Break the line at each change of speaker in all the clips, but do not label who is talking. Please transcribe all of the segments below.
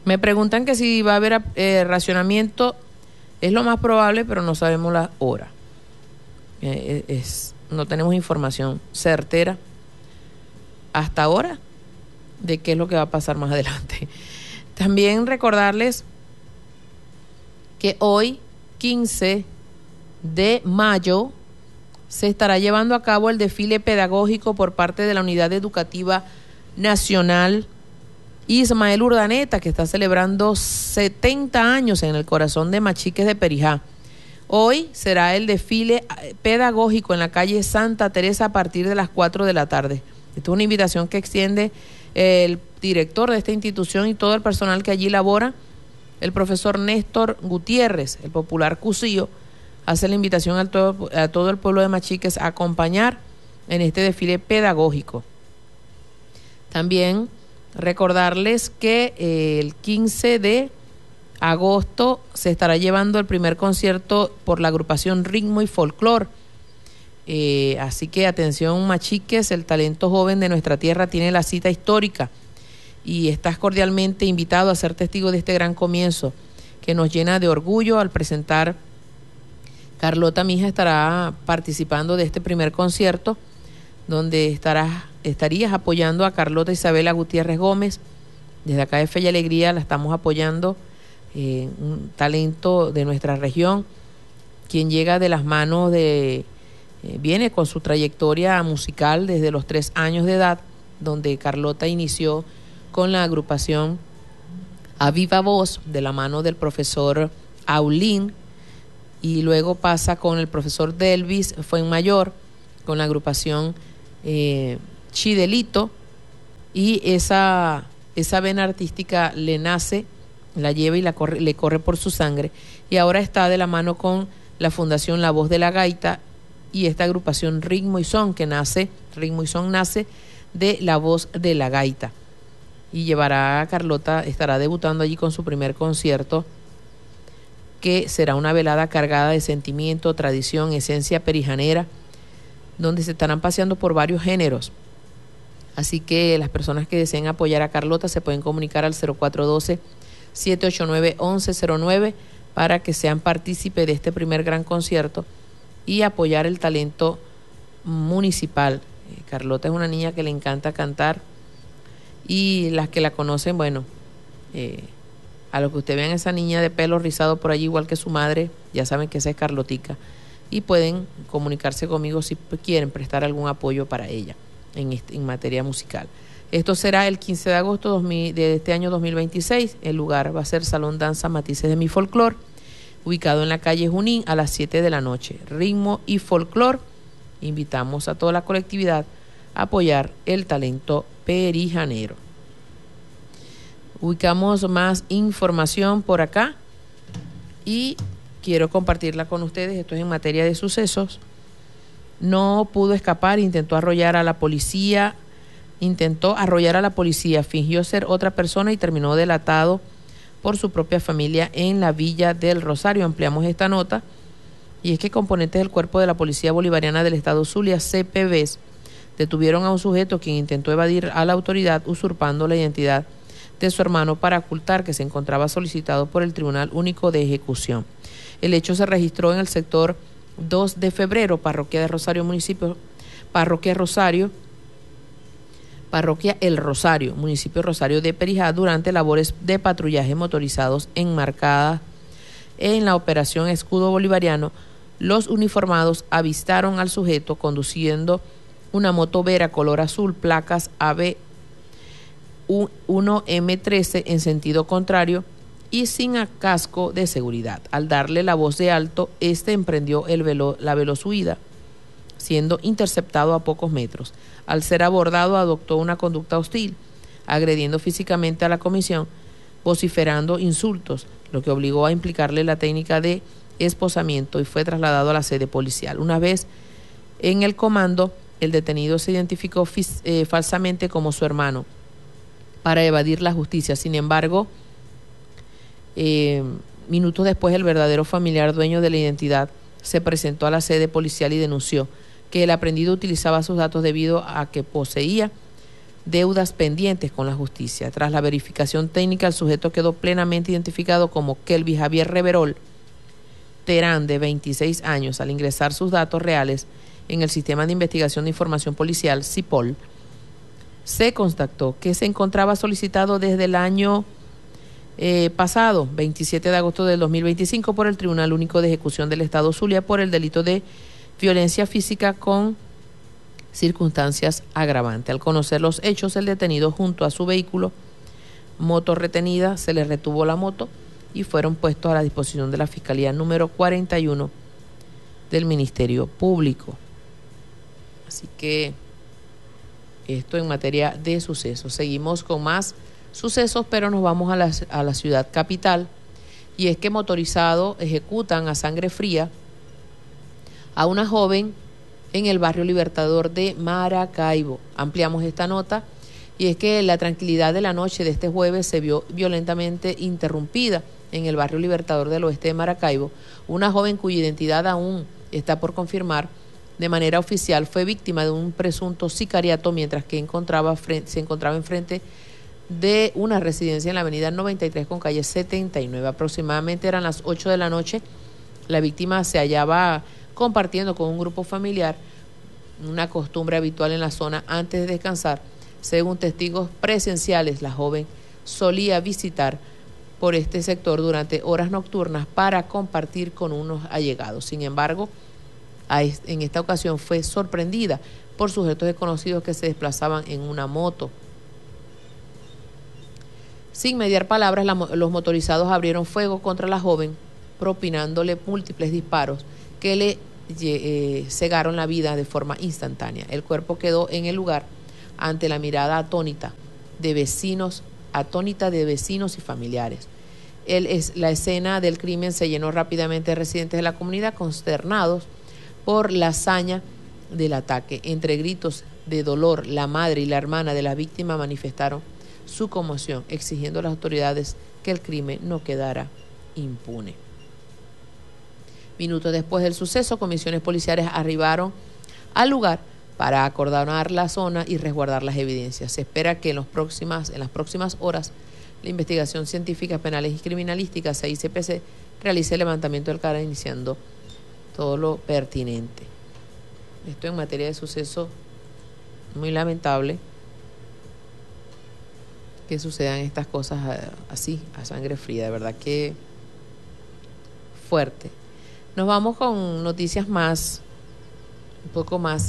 Me preguntan que si va a haber racionamiento. Es lo más probable, pero no sabemos la hora. No tenemos información certera hasta ahora de qué es lo que va a pasar más adelante. También recordarles que hoy, 15 de mayo, se estará llevando a cabo el desfile pedagógico por parte de la Unidad Educativa Nacional Ismael Urdaneta, que está celebrando 70 años en el corazón de Machiques de Perijá. Hoy será el desfile pedagógico en la calle Santa Teresa a partir de las 4 de la tarde. Esta es una invitación que extiende el director de esta institución y todo el personal que allí labora, el profesor Néstor Gutiérrez, el popular Cusío, hace la invitación a todo el pueblo de Machiques a acompañar en este desfile pedagógico. También recordarles que el 15 de agosto se estará llevando el primer concierto por la agrupación Ritmo y Folclor. Así que atención, Machiques, el talento joven de nuestra tierra tiene la cita histórica y estás cordialmente invitado a ser testigo de este gran comienzo que nos llena de orgullo al presentar. Carlota, mi hija, estará participando de este primer concierto donde estarías apoyando a Carlota Isabela Gutiérrez Gómez. Desde acá de Fe y Alegría la estamos apoyando, un talento de nuestra región, quien llega de las manos viene con su trayectoria musical desde los 3 años de edad, donde Carlota inició con la agrupación A Viva Voz, de la mano del profesor Aulín, y luego pasa con el profesor Delvis Fuenmayor, con la agrupación Chidelito, y esa vena artística le nace, la lleva y le corre por su sangre, y ahora está de la mano con la Fundación La Voz de la Gaita y esta agrupación Ritmo y Son, Ritmo y Son nace de La Voz de la Gaita, y llevará a Carlota, estará debutando allí con su primer concierto, que será una velada cargada de sentimiento, tradición, esencia perijanera, donde se estarán paseando por varios géneros. Así que las personas que deseen apoyar a Carlota se pueden comunicar al 0412-789-1109 para que sean partícipe de este primer gran concierto y apoyar el talento municipal. Carlota es una niña que le encanta cantar y las que la conocen, bueno, a lo que usted vean esa niña de pelo rizado por allí igual que su madre, ya saben que esa es Carlotica, y pueden comunicarse conmigo si quieren prestar algún apoyo para ella en materia musical. Esto será el 15 de agosto de este año 2026. El lugar va a ser Salón Danza Matices de Mi Folclor, ubicado en la calle Junín a las 7 de la noche. Ritmo y Folclor. Invitamos a toda la colectividad a apoyar el talento perijanero. Ubicamos más información por acá y quiero compartirla con ustedes. Esto es en materia de sucesos. No pudo escapar, intentó arrollar a la policía, fingió ser otra persona y terminó delatado por su propia familia en la Villa del Rosario. Ampliamos esta nota, y es que componentes del cuerpo de la Policía Bolivariana del Estado Zulia, CPBs, detuvieron a un sujeto quien intentó evadir a la autoridad usurpando la identidad de su hermano para ocultar que se encontraba solicitado por el Tribunal Único de Ejecución. El hecho se registró en el sector 2 de febrero, Parroquia El Rosario, municipio Rosario de Perijá, durante labores de patrullaje motorizados enmarcadas en la operación Escudo Bolivariano. Los uniformados avistaron al sujeto conduciendo una moto Vera color azul, placas AB 1M13 en sentido contrario y sin casco de seguridad. Al darle la voz de alto, emprendió la veloz huida, siendo interceptado a pocos metros. Al ser abordado, adoptó una conducta hostil, agrediendo físicamente a la comisión, vociferando insultos, lo que obligó a implicarle la técnica de esposamiento y fue trasladado a la sede policial. Una vez en el comando, el detenido se identificó falsamente como su hermano para evadir la justicia. Sin embargo, minutos después, el verdadero familiar dueño de la identidad se presentó a la sede policial y denunció que el aprendido utilizaba sus datos debido a que poseía deudas pendientes con la justicia. Tras la verificación técnica, el sujeto quedó plenamente identificado como Kelvin Javier Reverol Terán, de 26 años. Al ingresar sus datos reales en el Sistema de Investigación de Información Policial, SIPOL, se constató que se encontraba solicitado desde el año pasado, 27 de agosto del 2025, por el Tribunal Único de Ejecución del Estado Zulia por el delito de violencia física con circunstancias agravantes. Al conocer los hechos, el detenido junto a su vehículo, moto retenida, se le retuvo la moto y fueron puestos a la disposición de la Fiscalía número 41 del Ministerio Público. Así que esto en materia de sucesos. Seguimos con más sucesos, pero nos vamos a la ciudad capital, y es que motorizados ejecutan a sangre fría a una joven en el barrio Libertador de Maracaibo. Ampliamos esta nota, y es que la tranquilidad de la noche de este jueves se vio violentamente interrumpida en el barrio Libertador del Oeste de Maracaibo. Una joven cuya identidad aún está por confirmar de manera oficial fue víctima de un presunto sicariato mientras que se encontraba enfrente de una residencia en la avenida 93 con calle 79. Aproximadamente eran las 8 de la noche. La víctima se hallaba compartiendo con un grupo familiar, una costumbre habitual en la zona antes de descansar. Según testigos presenciales, la joven solía visitar por este sector durante horas nocturnas para compartir con unos allegados. Sin embargo, en esta ocasión fue sorprendida por sujetos desconocidos que se desplazaban en una moto. Sin mediar palabras, los motorizados abrieron fuego contra la joven, propinándole múltiples disparos que le cegaron la vida de forma instantánea. El cuerpo quedó en el lugar ante la mirada atónita de vecinos y familiares. La escena del crimen se llenó rápidamente de residentes de la comunidad consternados por la hazaña del ataque. Entre gritos de dolor, la madre y la hermana de la víctima manifestaron su conmoción, exigiendo a las autoridades que el crimen no quedara impune. Minutos después del suceso, comisiones policiales arribaron al lugar para acordonar la zona y resguardar las evidencias. Se espera que en las próximas horas la investigación científica, penales y criminalística, CICPC, realice el levantamiento del cadáver, iniciando todo lo pertinente. Esto en materia de suceso muy lamentable, que sucedan estas cosas así, a sangre fría, de verdad que fuerte. Nos vamos con noticias un poco más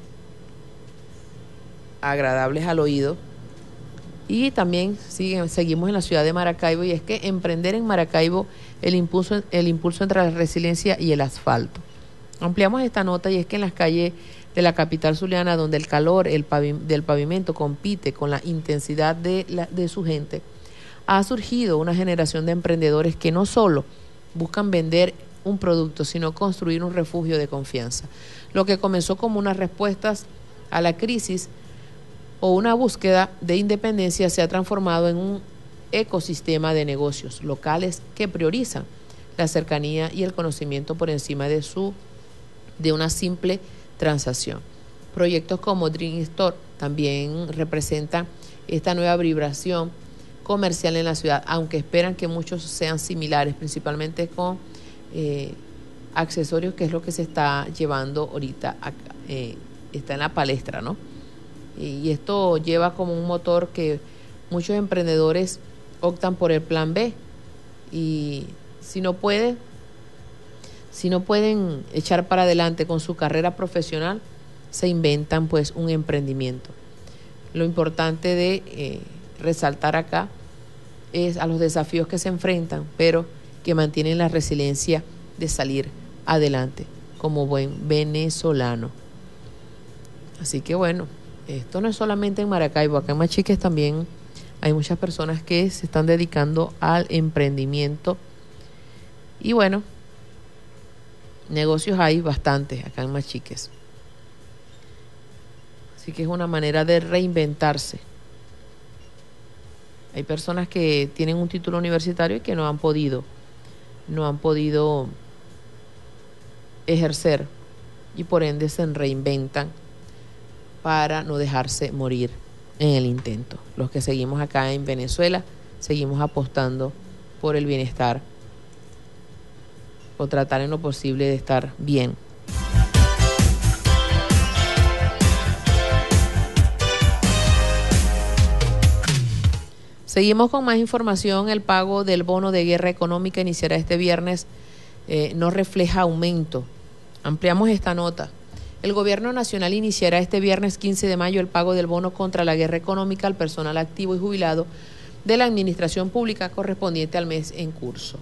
agradables al oído, y también seguimos en la ciudad de Maracaibo, y es que emprender en Maracaibo el impulso entre la resiliencia y el asfalto. Ampliamos esta nota, y es que en las calles de la capital zuliana, donde el calor del pavimento compite con la intensidad de su gente, ha surgido una generación de emprendedores que no solo buscan vender un producto, sino construir un refugio de confianza. Lo que comenzó como unas respuestas a la crisis o una búsqueda de independencia se ha transformado en un ecosistema de negocios locales que priorizan la cercanía y el conocimiento por encima de una simple transacción. Proyectos como Dream Store también representan esta nueva vibración comercial en la ciudad, aunque esperan que muchos sean similares, principalmente con accesorios, que es lo que se está llevando ahorita, está en la palestra, ¿no? Y esto lleva como un motor que muchos emprendedores optan por el plan B, y si no pueden echar para adelante con su carrera profesional, se inventan pues un emprendimiento. Lo importante de resaltar acá es a los desafíos que se enfrentan, pero que mantienen la resiliencia de salir adelante como buen venezolano. Así que bueno, esto no es solamente en Maracaibo, acá en Machiques también hay muchas personas que se están dedicando al emprendimiento, y bueno, negocios hay bastantes acá en Machiques. Así que es una manera de reinventarse. Hay personas que tienen un título universitario y que no han podido ejercer, y por ende se reinventan para no dejarse morir en el intento. Los que seguimos acá en Venezuela, seguimos apostando por el bienestar, o tratar en lo posible de estar bien. Seguimos con más información. El pago del bono de guerra económica iniciará este viernes. No refleja aumento. Ampliamos esta nota. El Gobierno Nacional iniciará este viernes 15 de mayo el pago del bono contra la guerra económica al personal activo y jubilado de la Administración Pública correspondiente al mes en curso.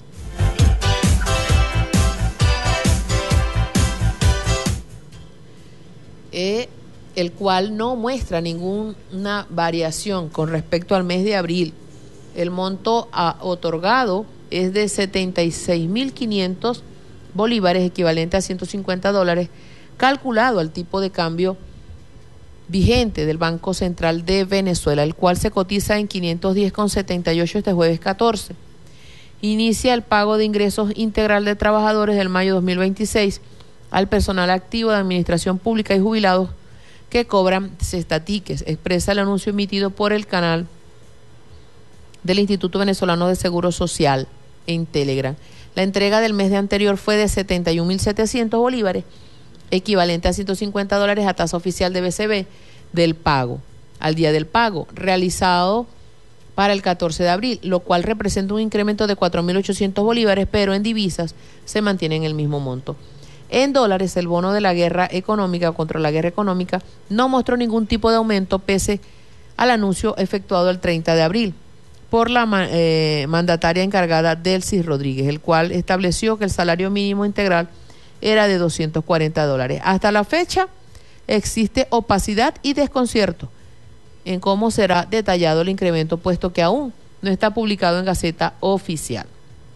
El cual no muestra ninguna variación con respecto al mes de abril. El monto otorgado es de 76.500 bolívares, equivalente a $150, calculado al tipo de cambio vigente del Banco Central de Venezuela, el cual se cotiza en 510,78 este jueves 14. Inicia el pago de ingresos integral de trabajadores del mayo 2026 al personal activo de administración pública y jubilados que cobran cestatiques, expresa el anuncio emitido por el canal del Instituto Venezolano de Seguro Social en Telegram. La entrega del mes de anterior fue de 71.700 bolívares, equivalente a $150 a tasa oficial de BCB del pago, al día del pago, realizado para el 14 de abril, lo cual representa un incremento de 4.800 bolívares, pero en divisas se mantiene en el mismo monto. En dólares, el bono de la guerra económica o contra la guerra económica no mostró ningún tipo de aumento pese al anuncio efectuado el 30 de abril por la mandataria encargada Delcy Rodríguez, el cual estableció que el salario mínimo integral era de $240. Hasta la fecha existe opacidad y desconcierto en cómo será detallado el incremento, puesto que aún no está publicado en Gaceta Oficial.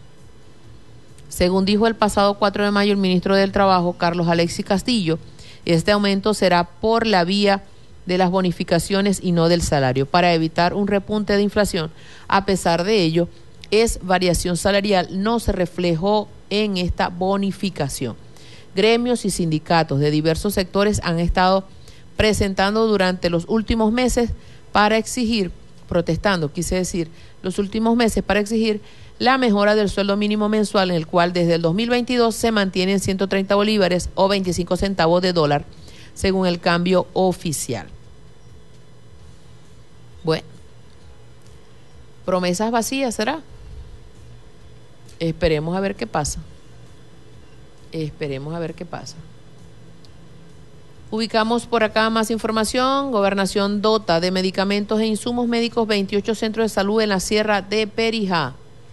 Según dijo el pasado 4 de mayo el ministro del Trabajo, Carlos Alexis Castillo, este aumento será por la vía de las bonificaciones y no del salario, para evitar un repunte de inflación. A pesar de ello, variación salarial no se reflejó en esta bonificación. Gremios y sindicatos de diversos sectores han estado presentando durante los últimos meses los últimos meses para exigir la mejora del sueldo mínimo mensual, en el cual desde el 2022 se mantiene en 130 bolívares o 25 centavos de dólar, según el cambio oficial. Bueno, promesas vacías, ¿será? Esperemos a ver qué pasa. Ubicamos por acá más información. Gobernación dota de medicamentos e insumos médicos 28 centros de salud en la Sierra de Perijá.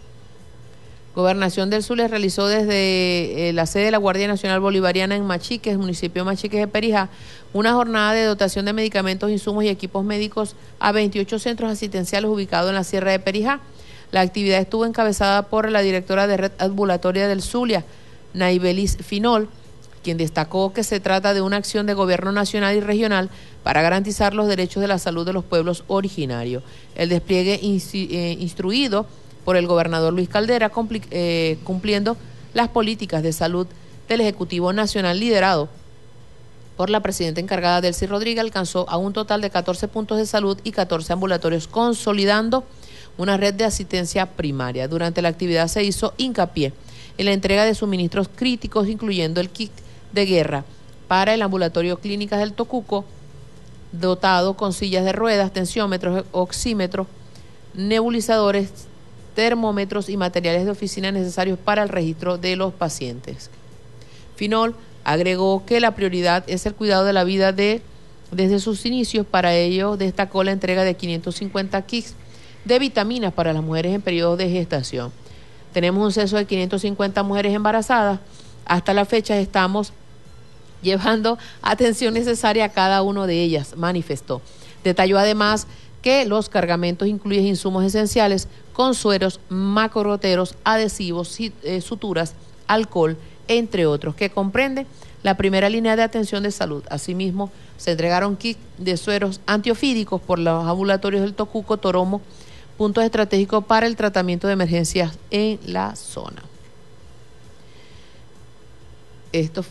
Gobernación del Zulia realizó desde la sede de la Guardia Nacional Bolivariana en Machiques, municipio de Machiques de Perijá, una jornada de dotación de medicamentos, insumos y equipos médicos a 28 centros asistenciales ubicados en la Sierra de Perijá. La actividad estuvo encabezada por la directora de Red Ambulatoria del Zulia, Naibelis Finol, quien destacó que se trata de una acción de gobierno nacional y regional para garantizar los derechos de la salud de los pueblos originarios. El despliegue instruido por el gobernador Luis Caldera, cumpliendo las políticas de salud del Ejecutivo Nacional liderado por la presidenta encargada Delcy Rodríguez, alcanzó a un total de 14 puntos de salud y 14 ambulatorios, consolidando una red de asistencia primaria. Durante la actividad se hizo hincapié en la entrega de suministros críticos, incluyendo el kit de guerra para el ambulatorio Clínicas del Tocuco, dotado con sillas de ruedas, tensiómetros, oxímetros, nebulizadores, termómetros y materiales de oficina necesarios para el registro de los pacientes. Finol agregó que la prioridad es el cuidado de la vida desde sus inicios. Para ello destacó la entrega de 550 kits de vitaminas para las mujeres en periodos de gestación. Tenemos un censo de 550 mujeres embarazadas. Hasta la fecha estamos llevando atención necesaria a cada una de ellas, manifestó. Detalló además que los cargamentos incluyen insumos esenciales, consueros, macroteros, adhesivos, suturas, alcohol, entre otros, que comprenden la primera línea de atención de salud. Asimismo, se entregaron kits de sueros antiofídicos por los ambulatorios del Tocuco, Toromo, puntos estratégicos para el tratamiento de emergencias en la zona.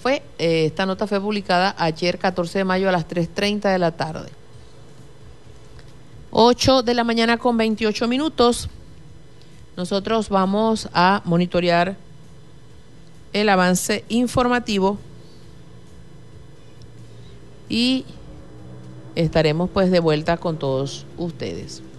Esta nota fue publicada ayer 14 de mayo a las 3:30 de la tarde. 8 de la mañana con 28 minutos. Nosotros vamos a monitorear el avance informativo y estaremos pues de vuelta con todos ustedes.